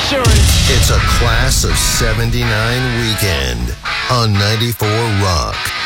insurance. It's a Class of 79 weekend on 94 Rock.